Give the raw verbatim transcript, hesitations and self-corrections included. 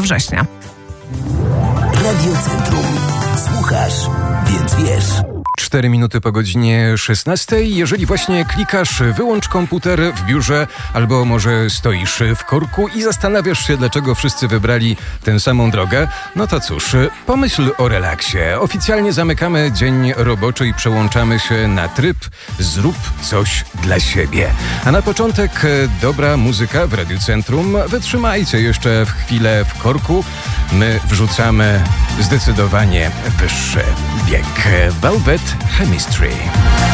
września. Radio Centrum. Słuchasz, więc wiesz. Cztery minuty po godzinie szesnastej. Jeżeli właśnie klikasz wyłącz komputer w biurze albo może stoisz w korku i zastanawiasz się, dlaczego wszyscy wybrali tę samą drogę, no to cóż, pomyśl o relaksie. Oficjalnie zamykamy dzień roboczy i przełączamy się na tryb zrób coś dla siebie. A na początek dobra muzyka w Radiu Centrum. Wytrzymajcie jeszcze w chwilę w korku. My wrzucamy zdecydowanie wyższy bieg. Velvet Chemistry.